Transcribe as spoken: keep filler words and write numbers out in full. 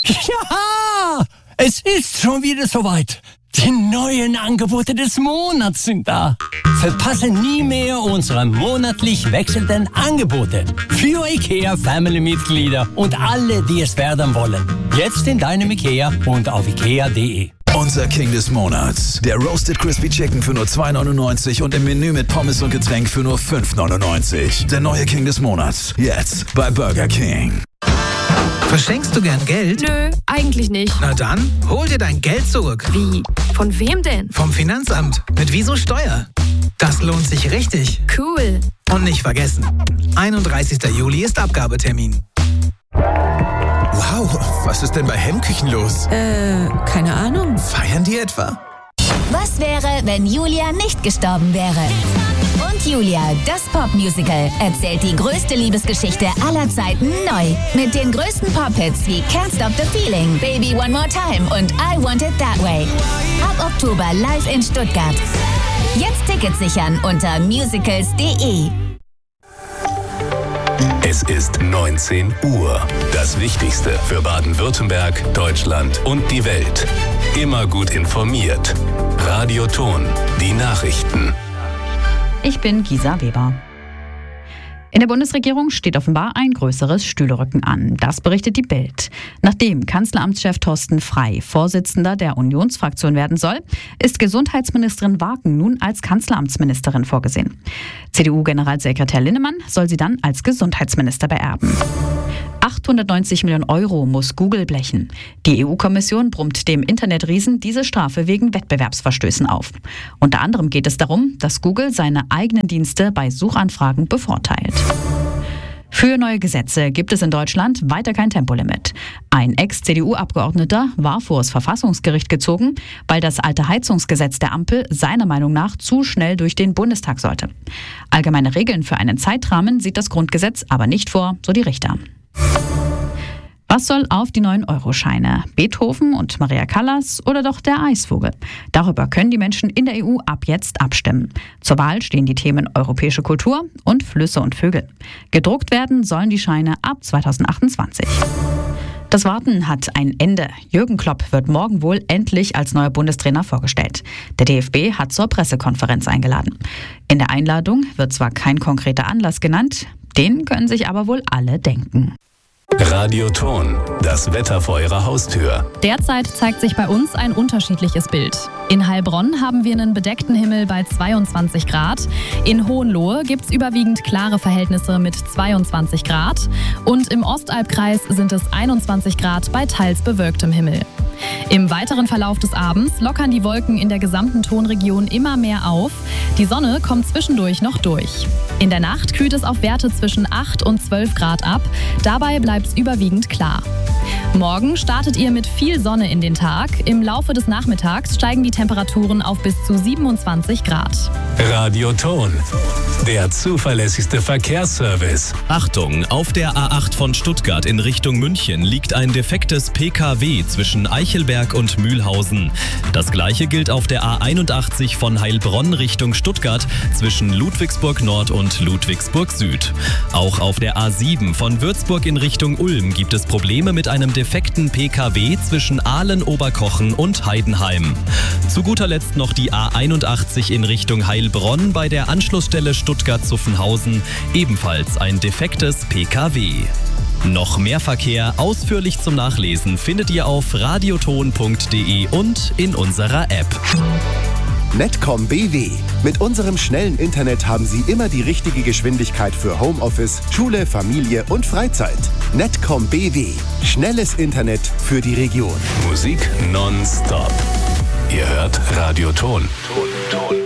Ja, es ist schon wieder soweit. Die neuen Angebote des Monats sind da. Verpasse nie mehr unsere monatlich wechselnden Angebote für IKEA Family-Mitglieder und alle, die es werden wollen. Jetzt in deinem IKEA und auf ikea punkt de. Unser King des Monats. Der Roasted Crispy Chicken für nur zwei neunundneunzig und im Menü mit Pommes und Getränk für nur fünf neunundneunzig. Der neue King des Monats. Jetzt bei Burger King. Verschenkst du gern Geld? Nö, eigentlich nicht. Na dann, hol dir dein Geld zurück. Wie? Von wem denn? Vom Finanzamt. Mit Wieso Steuer. Das lohnt sich richtig. Cool. Und nicht vergessen, einunddreißigster Juli ist Abgabetermin. Wow, was ist denn bei Hemmküchen los? Äh, keine Ahnung. Feiern die etwa? Was wäre, wenn Julia nicht gestorben wäre? Und Julia, das Popmusical, erzählt die größte Liebesgeschichte aller Zeiten neu. Mit den größten Pop-Hits wie Can't Stop the Feeling, Baby One More Time und I Want It That Way. Ab Oktober live in Stuttgart. Jetzt Tickets sichern unter musicals punkt de. Es ist neunzehn Uhr. Das Wichtigste für Baden-Württemberg, Deutschland und die Welt. Immer gut informiert. Radio Ton, die Nachrichten. Ich bin Gisa Weber. In der Bundesregierung steht offenbar ein größeres Stühlerücken an. Das berichtet die Bild. Nachdem Kanzleramtschef Thorsten Frey Vorsitzender der Unionsfraktion werden soll, ist Gesundheitsministerin Waken nun als Kanzleramtsministerin vorgesehen. C D U-Generalsekretär Linnemann soll sie dann als Gesundheitsminister beerben. achthundertneunzig Millionen Euro muss Google blechen. Die E U-Kommission brummt dem Internetriesen diese Strafe wegen Wettbewerbsverstößen auf. Unter anderem geht es darum, dass Google seine eigenen Dienste bei Suchanfragen bevorteilt. Für neue Gesetze gibt es in Deutschland weiter kein Tempolimit. Ein Ex-C D U-Abgeordneter war vor das Verfassungsgericht gezogen, weil das alte Heizungsgesetz der Ampel seiner Meinung nach zu schnell durch den Bundestag sollte. Allgemeine Regeln für einen Zeitrahmen sieht das Grundgesetz aber nicht vor, so die Richter. Was soll auf die neuen Euroscheine? Beethoven und Maria Callas oder doch der Eisvogel? Darüber können die Menschen in der E U ab jetzt abstimmen. Zur Wahl stehen die Themen europäische Kultur und Flüsse und Vögel. Gedruckt werden sollen die Scheine ab zweitausendachtundzwanzig. Das Warten hat ein Ende. Jürgen Klopp wird morgen wohl endlich als neuer Bundestrainer vorgestellt. Der D F B hat zur Pressekonferenz eingeladen. In der Einladung wird zwar kein konkreter Anlass genannt, den können sich aber wohl alle denken. Radio Ton, das Wetter vor Ihrer Haustür. Derzeit zeigt sich bei uns ein unterschiedliches Bild. In Heilbronn haben wir einen bedeckten Himmel bei zweiundzwanzig Grad. In Hohenlohe gibt es überwiegend klare Verhältnisse mit zweiundzwanzig Grad. Und im Ostalbkreis sind es einundzwanzig Grad bei teils bewölktem Himmel. Im weiteren Verlauf des Abends lockern die Wolken in der gesamten Tonregion immer mehr auf. Die Sonne kommt zwischendurch noch durch. In der Nacht kühlt es auf Werte zwischen acht und zwölf Grad ab. Dabei bleibt es überwiegend klar. Morgen startet ihr mit viel Sonne in den Tag. Im Laufe des Nachmittags steigen die Temperaturen auf bis zu siebenundzwanzig Grad. Radio Ton, der zuverlässigste Verkehrsservice. Achtung, auf der A acht von Stuttgart in Richtung München liegt ein defektes P K W zwischen Eichelberg und Mühlhausen. Das gleiche gilt auf der A einundachtzig von Heilbronn Richtung Stuttgart zwischen Ludwigsburg Nord und Ludwigsburg Süd. Auch auf der A sieben von Würzburg in Richtung Ulm gibt es Probleme mit einem defekten P K W zwischen Aalen-Oberkochen und Heidenheim. Zu guter Letzt noch die A einundachtzig in Richtung Heilbronn bei der Anschlussstelle Stuttgart-Zuffenhausen, ebenfalls ein defektes P K W. Noch mehr Verkehr ausführlich zum Nachlesen findet ihr auf radioton punkt de und in unserer App. Netcom B W. Mit unserem schnellen Internet haben Sie immer die richtige Geschwindigkeit für Homeoffice, Schule, Familie und Freizeit. Netcom B W. Schnelles Internet für die Region. Musik nonstop. Ihr hört Radio Ton. Ton, Ton.